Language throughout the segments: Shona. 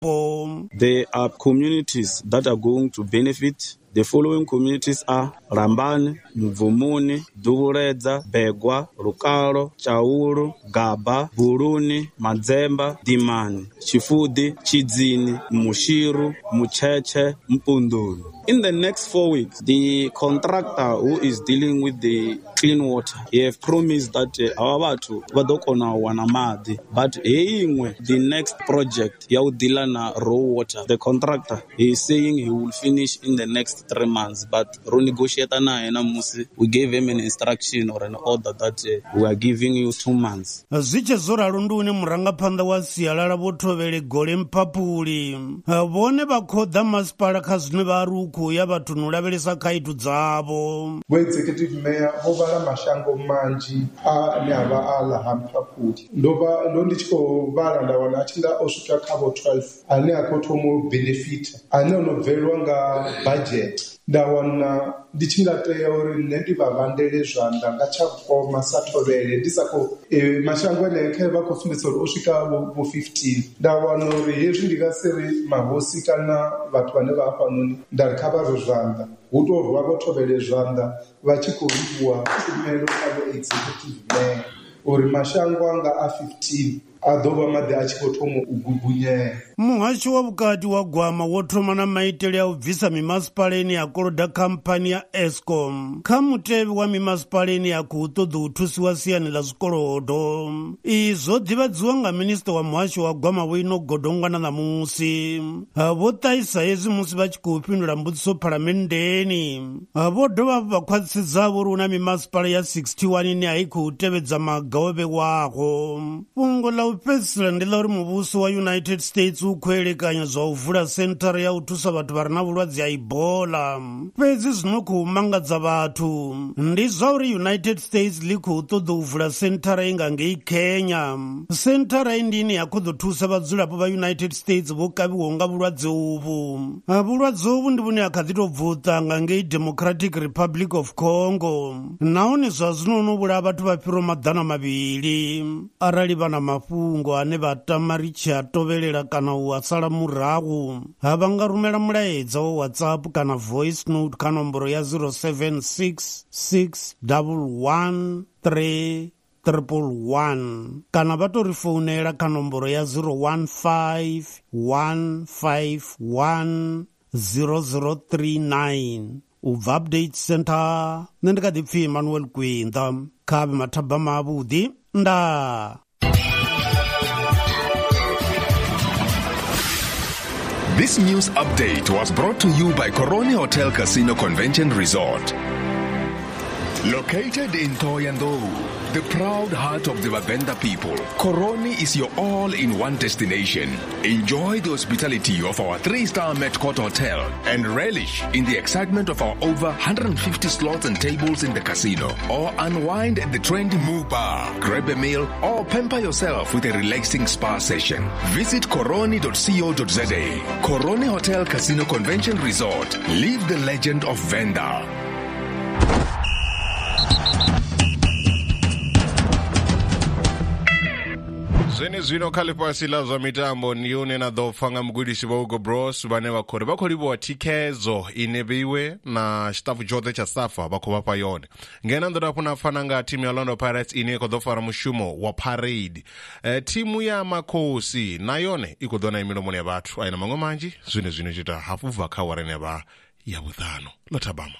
Limpopo. There are communities that are going to benefit. The following communities are Rambani, Mvumuni, Duvuredza, Begwa, Rukalo, Chauru, Gaba, Buruni, Madzemba, Dimani, Chifudi, Chidzini, Mushiru, Mucheche, Mpundulu. In the next 4 weeks, the contractor who is dealing with the clean water, he have promised that our watu vadokona wanamadi, but the next project yaudila na raw water. The contractor, he is saying he will finish in the next 3 months, but we gave him an instruction or an order that we are giving you 2 months. Zichezora runduni murangapanda wa Sialala Botovele Gole Mpapuli. Vone bakhoda masipala khazine baruku yabatunula belesa kaitu dzabo. Executive Mayor Ovala Mashango Manji ne aba ala Mpapuli. Ndo ndichiko bala ndawana achinda oshuka kabo 12 ane akotomo benefit ane onovelwa nga budget. Ndawana ndichingateya uri nendi vavandele zvanda ngachakoma satovele ndisako mashango eneke vakufundisa uri osvika vo 15 ndawana uri hezvi ndikasiri mahosi kana vatu vane vaapanoni ndarikavaro zvanda hutorwa votovele zvanda vachikuruwa kumero kavo executive mayor uri mashango anga a15 adova made achikotomo ugubunye. Muhasho wa vukati wa gwama wothoma na maitele ya ubvisa mimasipaleni ya koloda kampani ya Eskom kha mutevi wa mimasipaleni ya kuṱoḓa u thusiwa siani ḽa zwikolodo. Izwo ḓivhadziwa nga minista wa muhasho wa gwama Vho Enoch Godongwana ṋamusi. Vho ṱahisa hezwi musi vha tshi khou fhindula mbudziso phalamennde. Vho dovha vha khwaṱhisedza uri hu na mimasipala ya 61 ine a i khou tevhedza maga o vhewaho. Fhungo ḽa u fhedzisela ndi ḽa uri muvhuso wa United States u khou elekanya zwa u vula senthara ya u thusa vhathu vha re na vhulwadze ha Ebola. Fhedzi zwino khou mangadza vhathu ndi zwa uri United States ḽi khou ṱoḓa u vula senthara i nga ngei Kenya. Senthara i ndi ine ya khou ḓo thusa vhadzulapo vha United States vho kavhiwaho nga vhulwadze uvhu. Vhulwadze uvhu ndi vhune ha kha ḓi tou bvuta nga ngei Democratic Republic of Congo, nahone zwa zwino no vhulaha vhathu vha fhiraho maḓana mavhili. Arali vha na mafhungo ane vha tama ri tshi a tovhelela kana u a sala murahu, vha nga rumela mulaedza wa WhatsApp kana voice note kha nomboro ya 076611311 kana vha tou ri founela kha nomboro ya 015-151-0039. ubva Update Center, nṋe ndi kha ḓi pfi Emmanuel Kwinda kha mathabama avhuḓi nda. This news update was brought to you by Koroni Hotel Casino Convention Resort. Located in Thohoyandou, the proud heart of the Vavenda people, Koroni is your all-in-one destination. Enjoy the hospitality of our 3-star Metcourt Hotel and relish in the excitement of our over 150 slots and tables in the casino. Or unwind at the trendy Moo Bar, grab a meal, or pamper yourself with a relaxing spa session. Visit koroni.co.za. Koroni Hotel Casino Convention Resort. Live the legend of Venda. Zwino khalifasi la zwa mitambo ni une na ḓo pfa nga mugudisi wa Hugo Bros vhane vha khou ri vha khou livhuwa thikhedzo ine vheiwe na tshiṱafu tshoṱhe tsha SAFA vha khou vhafha yone. Ngena nḓo hafhu na pfana nga thimu ya Orlando Pirates ine khou ḓo fara mushumo wa parade. Thimu ya Makhosi na yone i khou ḓo na imilomoni ya vhathu a ina maṅwe manzhi zwine ita hafu bva kha warene ya vha ya vhuṱano ḽa Thabama.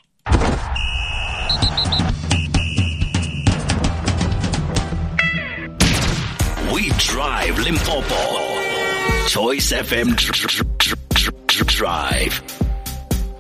We drive Limpopo. Choice FM Drive.